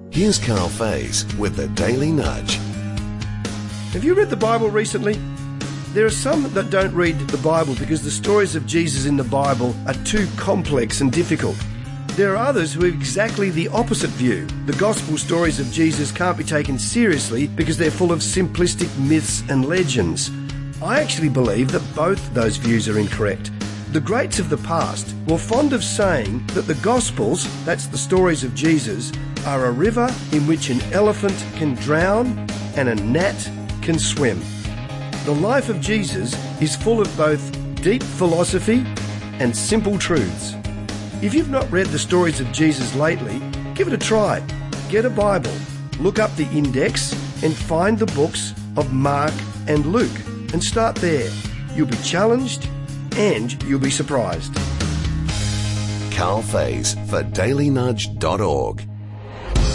Here's Carl Faze with the Daily Nudge. Have you read the Bible recently? There are some that don't read the Bible because the stories of Jesus in the Bible are too complex and difficult. There are others who have exactly the opposite view. The gospel stories of Jesus can't be taken seriously because they're full of simplistic myths and legends. I actually believe that both those views are incorrect. The greats of the past were fond of saying that the Gospels, that's the stories of Jesus, are a river in which an elephant can drown and a gnat can swim. The life of Jesus is full of both deep philosophy and simple truths. If you've not read the stories of Jesus lately, give it a try. Get a Bible, look up the index and find the books of Mark and Luke and start there. You'll be challenged and you'll be surprised. Carl Faze for dailynudge.org.